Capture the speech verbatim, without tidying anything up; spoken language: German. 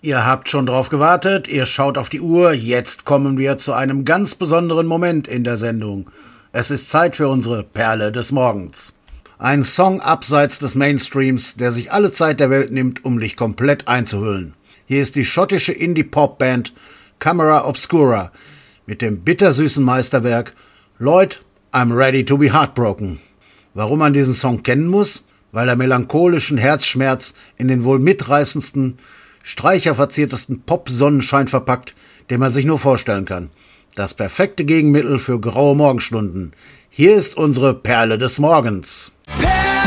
Ihr habt schon drauf gewartet, ihr schaut auf die Uhr, jetzt kommen wir zu einem ganz besonderen Moment in der Sendung. Es ist Zeit für unsere Perle des Morgens. Ein Song abseits des Mainstreams, der sich alle Zeit der Welt nimmt, um dich komplett einzuhüllen. Hier ist die schottische Indie-Pop-Band Camera Obscura mit dem bittersüßen Meisterwerk Lloyd, I'm Ready to be Heartbroken. Warum man diesen Song kennen muss? Weil er melancholischen Herzschmerz in den wohl mitreißendsten, streicherverziertesten Pop-Sonnenschein verpackt, den man sich nur vorstellen kann. Das perfekte Gegenmittel für graue Morgenstunden. Hier ist unsere Perle des Morgens. Perle